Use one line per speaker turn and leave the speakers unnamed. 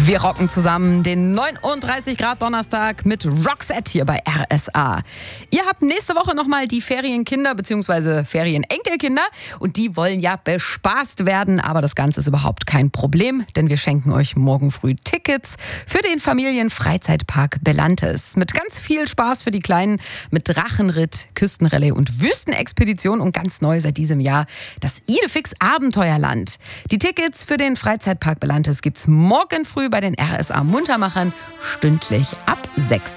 Wir rocken zusammen den 39 Grad Donnerstag mit Roxette hier bei RSA. Ihr habt nächste Woche nochmal die Ferienkinder bzw. Ferienenkelkinder und die wollen ja bespaßt werden, aber das Ganze ist überhaupt kein Problem, denn wir schenken euch morgen früh Tickets für den Familienfreizeitpark Bellantes. Mit ganz viel Spaß für die Kleinen, mit Drachenritt, Küstenrallye und Wüstenexpedition und ganz neu seit diesem Jahr das Idefix Abenteuerland. Die Tickets für den Freizeitpark Bellantes gibt's morgen früh bei den RSA Muntermachern stündlich ab 6.